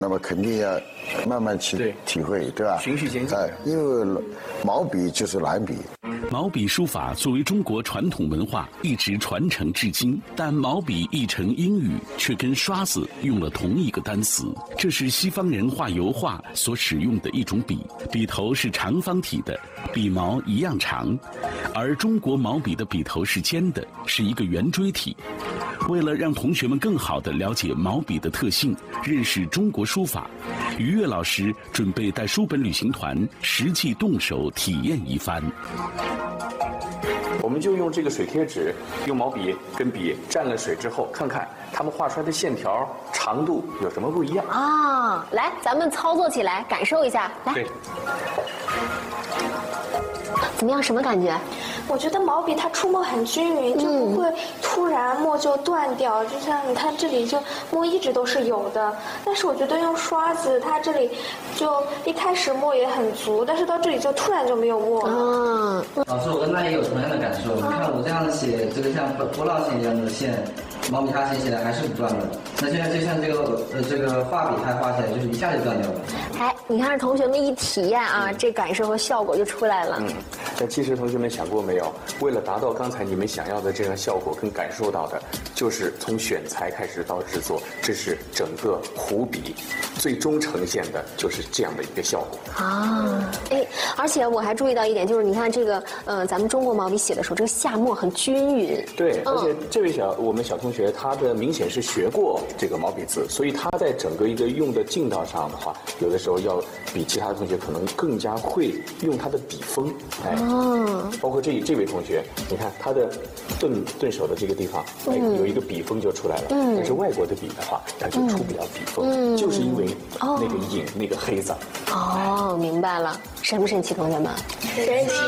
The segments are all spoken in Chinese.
那么肯定要慢慢去体会，对吧？ 循序渐进。 因为毛笔就是蓝笔。 毛笔书法作为中国传统文化一直传承至今，但毛笔译成英语却跟刷子用了同一个单词。这是西方人画油画所使用的一种笔，笔头是长方体的，笔毛一样长，而中国毛笔的笔头是尖的，是一个圆锥体。为了让同学们更好地了解毛笔的特性，认识中国书法，于越老师准备带书本旅行团实际动手体验一番。 我们就用这个水贴纸，用毛笔跟笔蘸了水之后，看看他们画出来的线条长度有什么不一样啊！来，咱们操作起来，感受一下。来， 对， 怎么样？什么感觉？ 我觉得毛笔它出墨很均匀，就不会突然墨就断掉。就像你看这里就墨一直都是有的，但是我觉得用刷子，它这里就一开始墨也很足，但是到这里就突然就没有墨了。 老师，我跟他也有同样的感受。你看我这样写，这个像波浪线一样的线，毛笔它写起来还是不断的。那现在就像这个画笔它画起来就是一下就断掉了。 哎，你看同学们一体验啊，这感受和效果就出来了。 但其实同学们想过没有，为了达到刚才你们想要的这样效果跟感受到的，就是从选材开始到制作，这是整个湖笔最终呈现的就是这样的一个效果啊。哎，而且我还注意到一点，就是你看这个咱们中国毛笔写的时候，这个下墨很均匀。 对，而且这位我们小同学他的明显是学过这个毛笔字，所以他在整个一个用的劲道上的话，有的时候要比其他的同学可能更加会用他的笔锋。哎，包括这位同学，你看他的顿手的这个地方，哎，有一个笔锋就出来了。但是外国的笔的话，它就出不了笔锋，就是因为那个影那个黑子。 哦，明白了，神不神奇，同学们？ 神奇。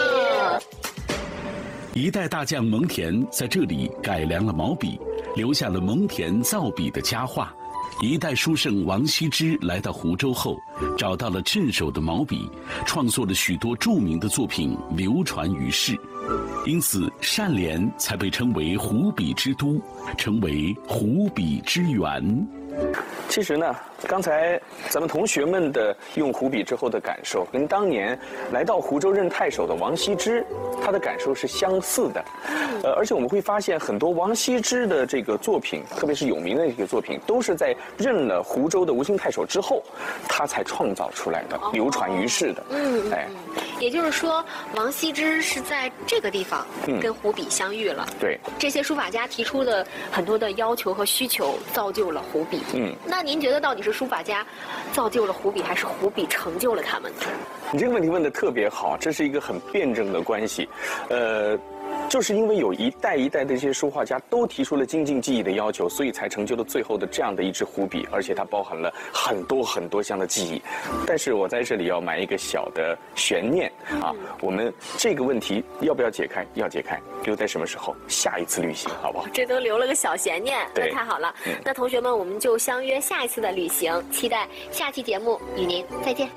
一代大将蒙恬在这里改良了毛笔，留下了蒙恬造笔的佳话。一代书圣王羲之来到湖州后，找到了镇手的毛笔，创作了许多著名的作品，流传于世。因此，单连才被称为湖笔之都，成为湖笔之源。 其实呢，刚才咱们同学们的用湖笔之后的感受，跟当年来到湖州任太守的王羲之，他的感受是相似的。而且我们会发现，很多王羲之的这个作品，特别是有名的这个作品，都是在任了湖州的吴兴太守之后，他才创造出来的，流传于世的。哎， 也就是说，王羲之是在这个地方跟湖笔相遇了。 对， 这些书法家提出的很多的要求和需求，造就了湖笔。那您觉得到底是书法家造就了湖笔，还是湖笔成就了他们呢？ 你这个问题问得特别好，这是一个很辩证的关系。就是因为有一代一代的这些书画家都提出了精进技艺的要求，所以才成就了最后的这样的一支湖笔，而且它包含了很多很多项的技艺。但是我在这里要埋一个小的悬念啊，我们这个问题要不要解开？要解开，留在什么时候？下一次旅行，好不好？ 这都留了个小悬念，那太好了。那同学们，我们就相约下一次的旅行，期待下期节目与您再见。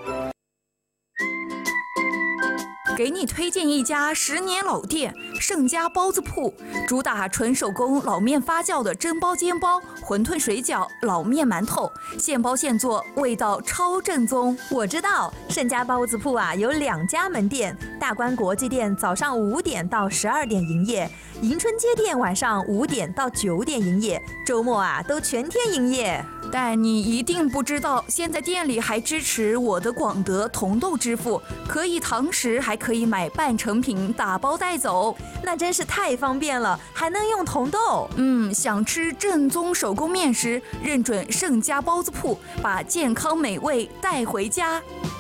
给你推荐一家10年老店盛家包子铺，主打纯手工老面发酵的蒸包、煎包、馄饨、水饺、老面、馒头，现包现做，味道超正宗。 我知道盛家包子铺啊有2家门店，大观国际店早上5点到12点营业，迎春街店晚上5点到9点营业，周末啊都全天营业。 但你一定不知道，现在店里还支持我的广德同豆支付，可以堂食，还可以买半成品打包带走， 那真是太方便了，还能用同豆。 想吃正宗手工面食，认准盛家包子铺，把健康美味带回家。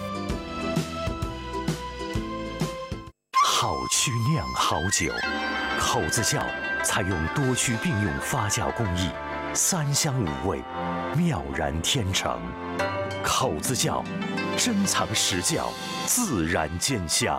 好曲酿好酒，口子窖采用多区并用发酵工艺，3香5味，妙然天成。口子窖，珍藏实窖，自然见香。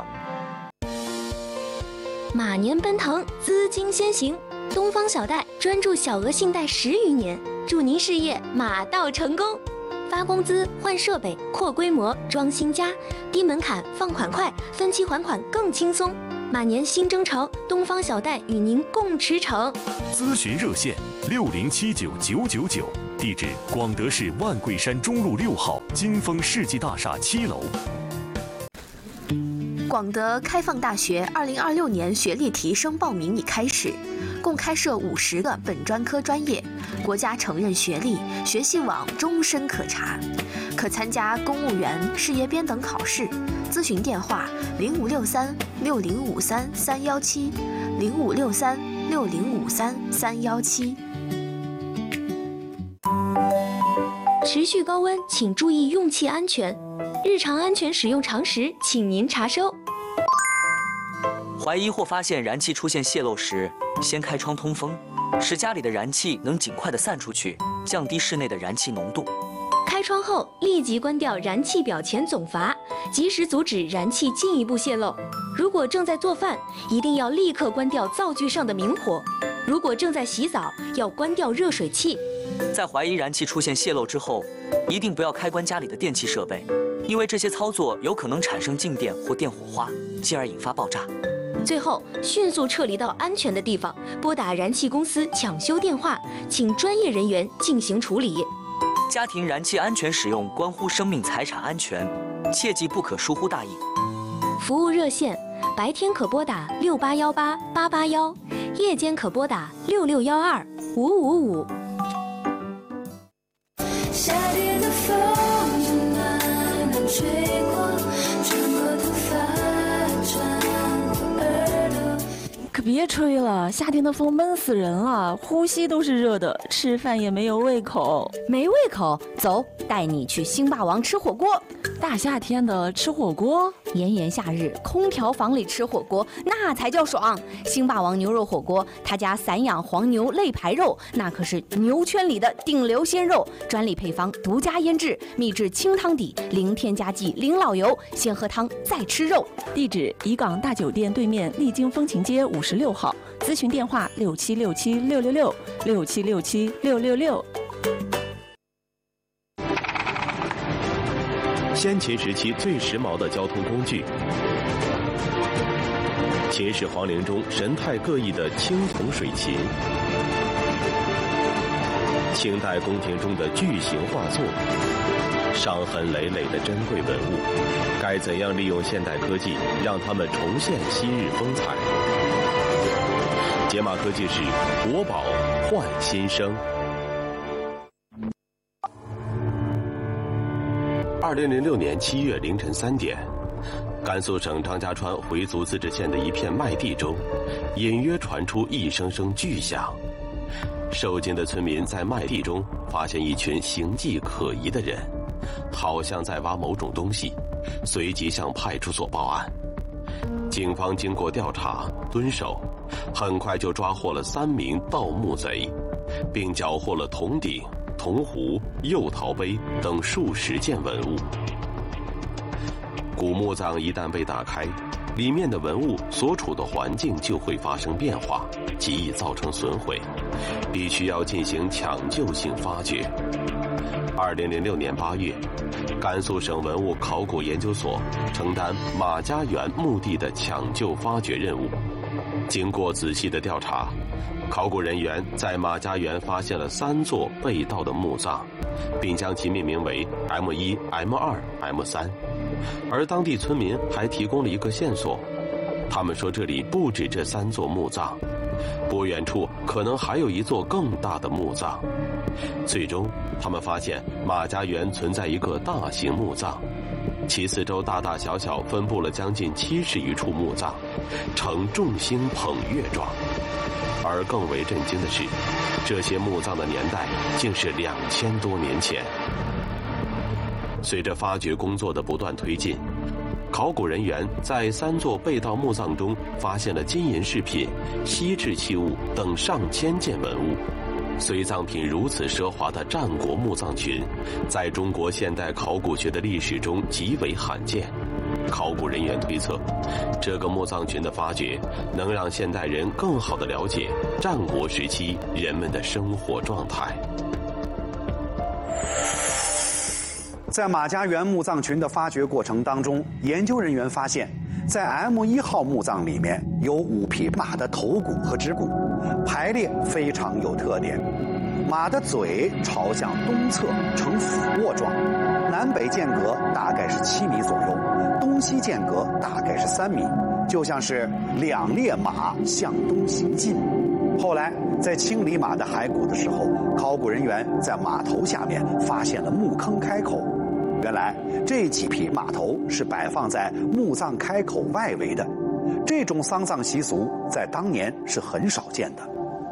马年奔腾，资金先行。东方小贷专注小额信贷10余年，祝您事业马到成功。发工资、换设备、扩规模、装新家，低门槛、放款快，分期还款更轻松。 马年新征程，东方小戴与您共驰骋。 咨询热线60799999，地址广德市万桂山中路6号金丰世纪大厦7楼。 广德开放大学2026年学历提升报名已开始，共开设50个本专科专业，国家承认学历，学习网终身可查，可参加公务员、事业编等考试。咨询电话：0563-6053-317，0563-6053-317。 持续高温，请注意用气安全。日常安全使用常识，请您查收。 怀疑或发现燃气出现泄漏时，先开窗通风，使家里的燃气能尽快的散出去，降低室内的燃气浓度。 开窗后立即关掉燃气表前总阀，及时阻止燃气进一步泄漏。如果正在做饭，一定要立刻关掉灶具上的明火；如果正在洗澡，要关掉热水器。 在怀疑燃气出现泄漏之后，一定不要开关家里的电气设备，因为这些操作有可能产生静电或电火花，进而引发爆炸。 最后，迅速撤离到安全的地方，拨打燃气公司抢修电话，请专业人员进行处理。 家庭燃气安全使用关乎生命财产安全，切记不可疏忽大意。 服务热线：白天可拨打68188881，夜间可拨打66125555。 夏天的风慢慢吹过，穿过头发，穿过耳朵。 可别吹了，夏天的风闷死人了，呼吸都是热的，吃饭也没有胃口。 没胃口？走，带你去星霸王吃火锅。 大夏天的吃火锅， 炎炎夏日，空调房里吃火锅那才叫爽。星霸王牛肉火锅，他家散养黄牛肋排肉，那可是牛圈里的顶流鲜肉，专利配方，独家腌制，秘制清汤底，零添加剂，零老油，先喝汤再吃肉。 地址：怡港大酒店对面丽晶风情街56号，咨询电话6767666667676666。 先秦时期最时髦的交通工具，秦始皇陵中神态各异的青铜水琴，清代宫廷中的巨型画作，伤痕累累的珍贵文物，该怎样利用现代科技让它们重现昔日风采？解码科技是国宝焕新生。2006年7月凌晨3点，甘肃省张家川回族自治县的一片麦地中，隐约传出一声声巨响。受惊的村民在麦地中发现一群形迹可疑的人，好像在挖某种东西，随即向派出所报案。警方经过调查蹲守，很快就抓获了3名盗墓贼，并缴获了铜鼎、铜壶、釉陶杯等数十件文物。古墓葬一旦被打开，里面的文物所处的环境就会发生变化，极易造成损毁，必须要进行抢救性发掘。2006年8月，甘肃省文物考古研究所承担马家园墓地的抢救发掘任务。经过仔细的调查，考古人员在马家园发现了3座被盗的墓葬，并将其命名为 M1、M2、M3。而当地村民还提供了一个线索，他们说这里不止这3座墓葬，不远处可能还有一座更大的墓葬。最终，他们发现马家园存在一个大型墓葬，其四周大大小小分布了将近70余处墓葬，呈众星捧月状。而更为震惊的是，这些墓葬的年代竟是2000多年前。随着发掘工作的不断推进，考古人员在3座被盗墓葬中发现了金银饰品、锡制器物等上千件文物。随葬品如此奢华的战国墓葬群，在中国现代考古学的历史中极为罕见。考古人员推测，这个墓葬群的发掘能让现代人更好地了解战国时期人们的生活状态。 在马家园墓葬群的发掘过程当中，研究人员发现， 在 M1号墓葬里面有5匹马的头骨和肢骨，排列非常有特点。马的嘴朝向东侧呈俯卧状，南北间隔大概是7米左右，东西间隔大概是3米，就像是2列马向东行进。后来在清理马的骸骨的时候，考古人员在马头下面发现了墓坑开口，原来这几匹马头是摆放在墓葬开口外围的，这种丧葬习俗在当年是很少见的。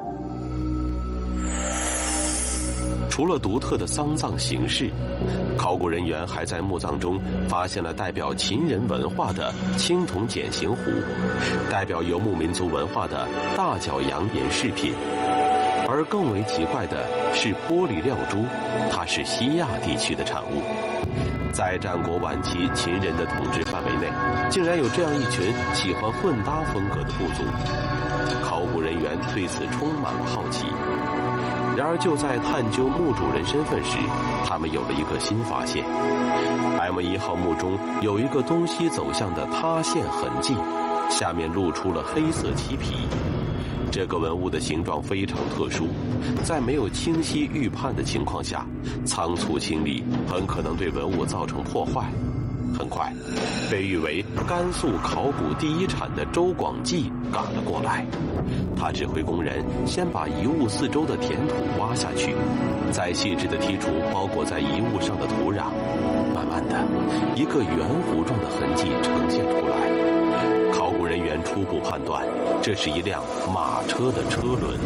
除了独特的丧葬形式，考古人员还在墓葬中发现了代表秦人文化的青铜简形壶，代表游牧民族文化的大角羊银饰品。而更为奇怪的是玻璃料珠，它是西亚地区的产物。在战国晚期秦人的统治范围内，竟然有这样一群喜欢混搭风格的部族。考古人员对此充满了好奇。然而就在探究墓主人身份时，他们有了一个新发现。M1号墓中有一个东西走向的塌陷痕迹，下面露出了黑色漆皮。这个文物的形状非常特殊，在没有清晰预判的情况下，仓促清理很可能对文物造成破坏。很快，被誉为甘肃考古第一产的周广济赶了过来。他指挥工人先把遗物四周的填土挖下去，再细致地剔除包裹在遗物上的土壤。慢慢的，一个圆弧状的痕迹呈现出来。考古人员初步判断，这是一辆马车的车轮。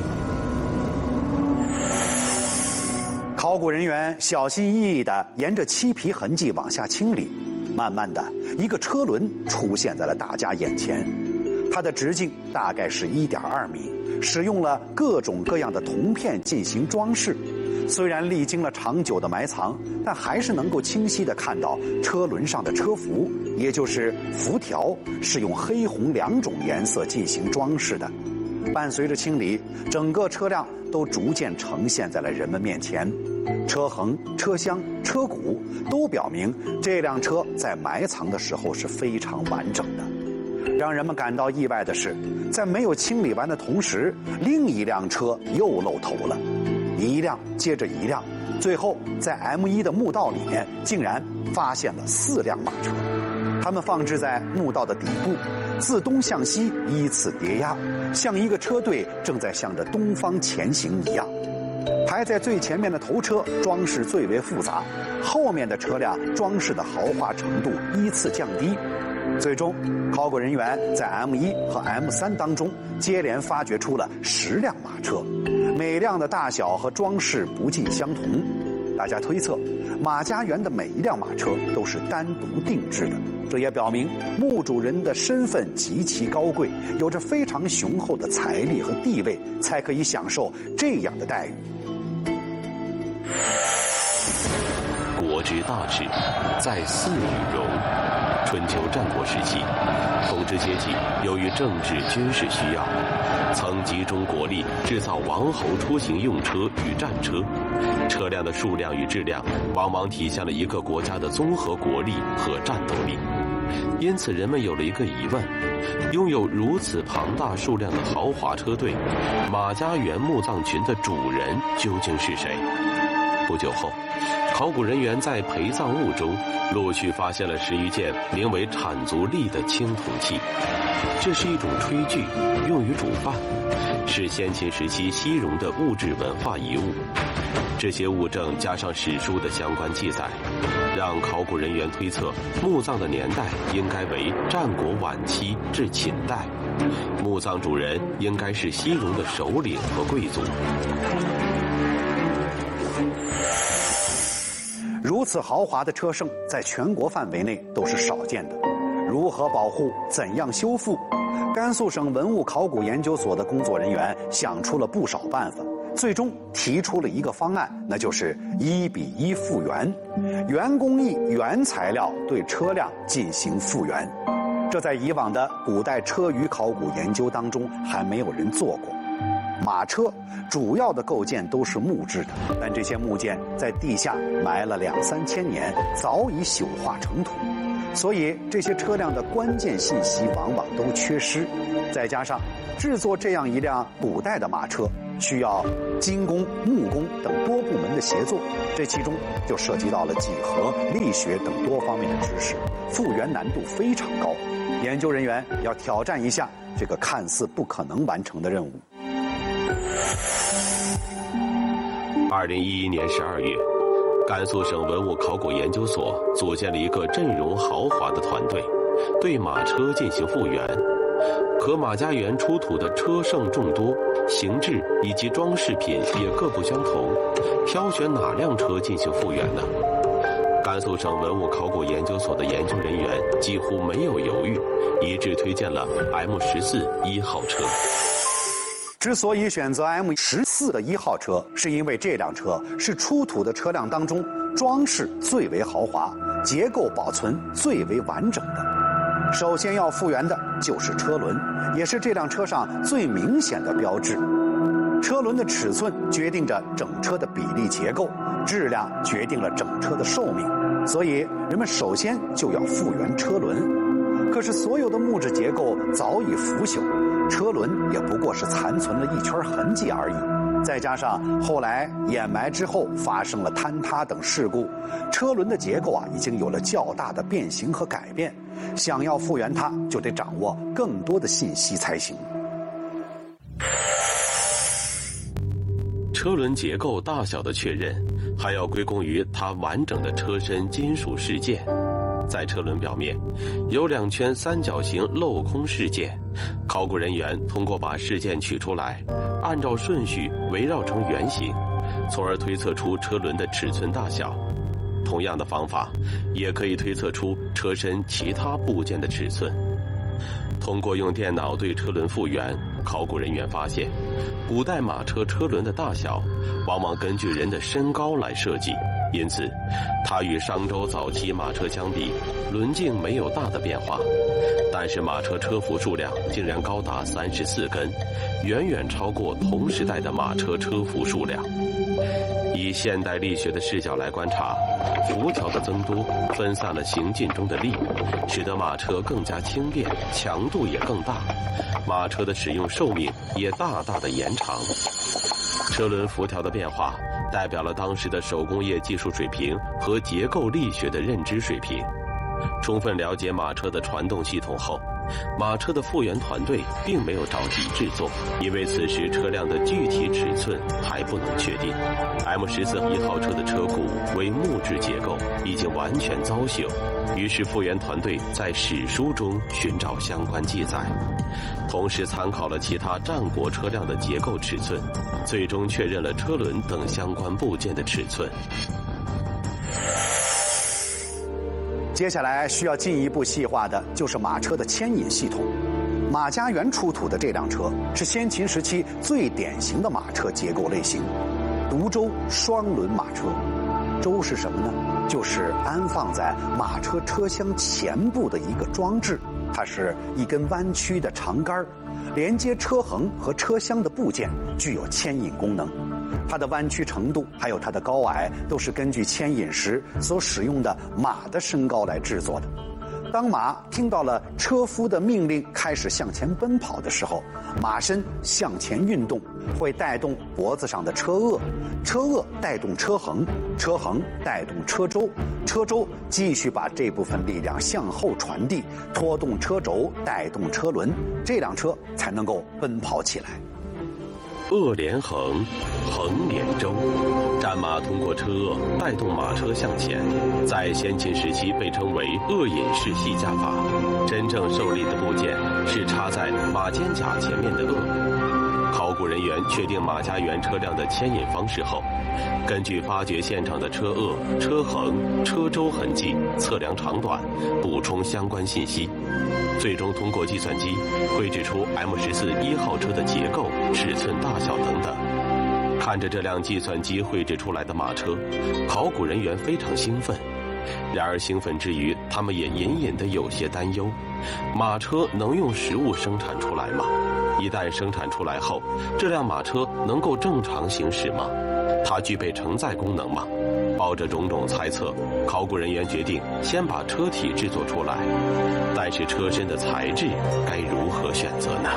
考古人员小心翼翼地沿着漆皮痕迹往下清理，慢慢的，一个车轮出现在了大家眼前。它的直径大概是1.2米，使用了各种各样的铜片进行装饰。虽然历经了长久的埋藏，但还是能够清晰地看到车轮上的车辐，也就是辐条，是用黑红2种颜色进行装饰的。伴随着清理，整个车辆都逐渐呈现在了人们面前。车横、车厢、车骨都表明这辆车在埋藏的时候是非常完整的。让人们感到意外的是，在没有清理完的同时，另一辆车又露头了，一辆接着一辆，最后在 M1的墓道里面竟然发现了4辆马车，它们放置在墓道的底部，自东向西依次叠压，像一个车队正在向着东方前行一样。排在最前面的头车装饰最为复杂，后面的车辆装饰的豪华程度依次降低。最终，考古人员在 M1和 M3当中接连发掘出了10辆马车，每辆的大小和装饰不尽相同。大家推测，马家园的每一辆马车都是单独定制的，这也表明墓主人的身份极其高贵，有着非常雄厚的财力和地位，才可以享受这样的待遇。 国之大治，在祀与戎。春秋战国时期，统治阶级由于政治军事需要，曾集中国力制造王侯出行用车与战车，车辆的数量与质量往往体现了一个国家的综合国力和战斗力。因此人们有了一个疑问，拥有如此庞大数量的豪华车队，马家园墓葬群的主人究竟是谁？不久后，考古人员在陪葬物中陆续发现了10余件名为产足利的青铜器，这是一种炊具，用于煮饭，是先秦时期西戎的物质文化遗物。这些物证加上史书的相关记载，让考古人员推测墓葬的年代应该为战国晚期至秦代，墓葬主人应该是西戎的首领和贵族。 如此豪华的车胜在全国范围内都是少见的，如何保护，怎样修复？甘肃省文物考古研究所的工作人员想出了不少办法，最终提出了一个方案，那就是1:1复原，原工艺、原材料对车辆进行复原。这在以往的古代车舆考古研究当中还没有人做过。马车主要的构件都是木质的，但这些木件在地下埋了2、3千年，早已朽化成土。 所以这些车辆的关键信息往往都缺失。再加上制作这样一辆古代的马车，需要金工、木工等多部门的协作，这其中就涉及到了几何、力学等多方面的知识，复原难度非常高。研究人员要挑战一下这个看似不可能完成的任务。 2011年12月，甘肃省文物考古研究所组建了一个阵容豪华的团队，对马车进行复原。和马家园出土的车剩众多，形制以及装饰品也各不相同，挑选哪辆车进行复原呢？甘肃省文物考古研究所的研究人员几乎没有犹豫，一致推荐了 M14 1号车。 之所以选择 M14的1号车，是因为这辆车是出土的车辆当中装饰最为豪华、结构保存最为完整的。首先要复原的就是车轮，也是这辆车上最明显的标志。车轮的尺寸决定着整车的比例结构，质量决定了整车的寿命，所以人们首先就要复原车轮。可是所有的木质结构早已腐朽，车轮也不过是残存了一圈痕迹而已。再加上后来掩埋之后发生了坍塌等事故，车轮的结构已经有了较大的变形和改变。想要复原它，就得掌握更多的信息才行。 车轮结构大小的确认，还要归功于它完整的车身金属饰件。在车轮表面有2圈三角形镂空饰件，考古人员通过把饰件取出来，按照顺序围绕成圆形，从而推测出车轮的尺寸大小。同样的方法也可以推测出车身其他部件的尺寸。通过用电脑对车轮复原，考古人员发现，古代马车车轮的大小往往根据人的身高来设计，因此它与商周早期马车相比，轮径没有大的变化，但是马车车辐数量竟然高达34根，远远超过同时代的马车车辐数量。以现代力学的视角来观察，辐条的增多分散了行进中的力，使得马车更加轻便，强度也更大，马车的使用寿命也大大的延长。车轮辐条的变化代表了当时的手工业技术水平和结构力学的认知水平。充分了解马车的传动系统后，马车的复原团队并没有着急制作，因为此时车辆的具体尺寸还不能确定。M14 1号车的车骨为木质结构，已经完全糟朽，于是复原团队在史书中寻找相关记载，同时参考了其他战国车辆的结构尺寸，最终确认了车轮等相关部件的尺寸。 接下来需要进一步细化的就是马车的牵引系统。马家园出土的这辆车是先秦时期最典型的马车结构类型，独轴双轮马车。轴是什么呢？就是安放在马车车厢前部的一个装置，它是一根弯曲的长杆，连接车横和车厢的部件，具有牵引功能。它的弯曲程度还有它的高矮都是根据牵引时所使用的马的身高来制作的。当马听到了车夫的命令开始向前奔跑的时候，马身向前运动，会带动脖子上的车轭，车轭带动车横，车横带动车轴，车轴继续把这部分力量向后传递，拖动车轴，带动车轮，这辆车才能够奔跑起来。 轭连横，横连轴，战马通过车轭带动马车向前，在先秦时期被称为轭引式系架法。真正受力的部件是插在马肩胛前面的轭。考古人员确定马家园车辆的牵引方式后，根据发掘现场的车轭、车横、车轴痕迹测量长短，补充相关信息，最终通过计算机绘制出 M14 1号车的结构、尺寸大小等等。看着这辆计算机绘制出来的马车，考古人员非常兴奋。然而兴奋之余，他们也隐隐的有些担忧：马车能用实物生产出来吗？一旦生产出来后，这辆马车能够正常行驶吗？它具备承载功能吗？ 抱着种种猜测，考古人员决定先把车体制作出来，但是车身的材质该如何选择呢？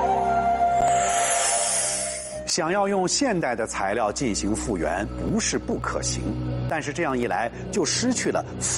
想要用现代的材料进行复原，不是不可行，但是这样一来就失去了